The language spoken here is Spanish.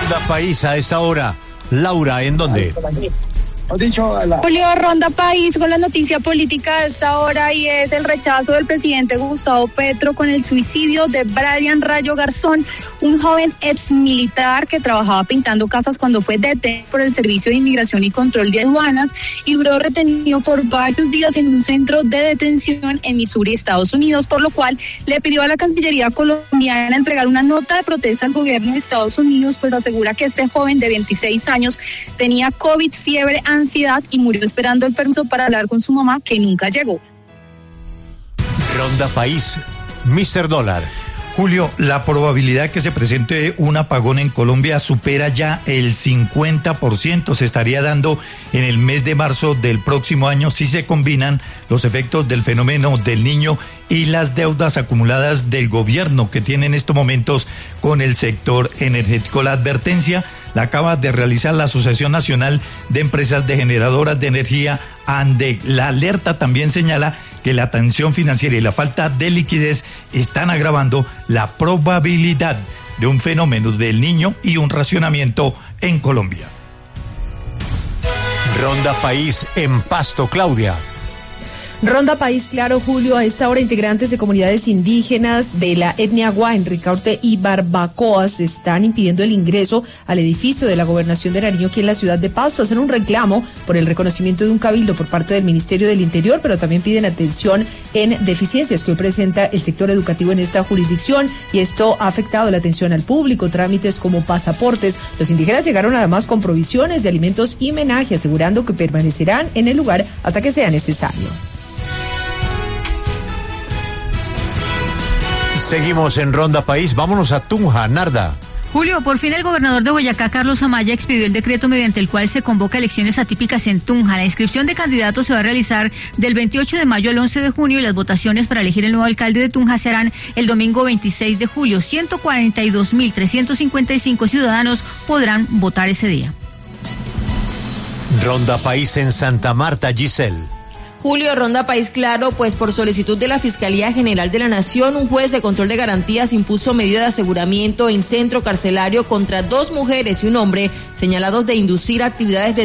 Ronda País a esta hora. Laura, ¿en dónde? Julio, Ronda País con la noticia política a esta hora, y es el rechazo del presidente Gustavo Petro con el suicidio de Brian Rayo Garzón, un joven exmilitar que trabajaba pintando casas cuando fue detenido por el Servicio de Inmigración y Control de Aduanas y duró retenido por varios días en un centro de detención en Missouri, Estados Unidos, por lo cual le pidió a la Cancillería colombiana entregar una nota de protesta al gobierno de Estados Unidos, pues asegura que este joven de 26 años tenía COVID, fiebre, ansiedad y murió esperando el permiso para hablar con su mamá, que nunca llegó. Ronda País, Mr. Dólar. Julio, la probabilidad que se presente un apagón en Colombia supera ya el 50%. Se estaría dando en el mes de marzo del próximo año si se combinan los efectos del fenómeno del Niño y las deudas acumuladas del gobierno que tiene en estos momentos con el sector energético. La advertencia la acaba de realizar la Asociación Nacional de Empresas de Generadoras de Energía, ANDEC. La alerta también señala que la tensión financiera y la falta de liquidez están agravando la probabilidad de un fenómeno del Niño y un racionamiento en Colombia. Ronda País en Pasto, Claudia. Ronda País, claro, Julio, a esta hora integrantes de comunidades indígenas de la etnia Guá en Ricaurte y Barbacoas están impidiendo el ingreso al edificio de la Gobernación de Nariño aquí en la ciudad de Pasto. Hacen un reclamo por el reconocimiento de un cabildo por parte del Ministerio del Interior, pero también piden atención en deficiencias que hoy presenta el sector educativo en esta jurisdicción, y esto ha afectado la atención al público, trámites como pasaportes. Los indígenas llegaron además con provisiones de alimentos y menaje, asegurando que permanecerán en el lugar hasta que sea necesario. Seguimos en Ronda País, vámonos a Tunja, Narda. Julio, por fin el gobernador de Boyacá, Carlos Amaya, expidió el decreto mediante el cual se convoca elecciones atípicas en Tunja. La inscripción de candidatos se va a realizar del 28 de mayo al 11 de junio y las votaciones para elegir el nuevo alcalde de Tunja se harán el domingo 26 de julio. 142.355 ciudadanos podrán votar ese día. Ronda País en Santa Marta, Giselle. Julio, Ronda País, claro, pues por solicitud de la Fiscalía General de la Nación, un juez de control de garantías impuso medida de aseguramiento en centro carcelario contra 2 mujeres y un hombre señalados de inducir actividades de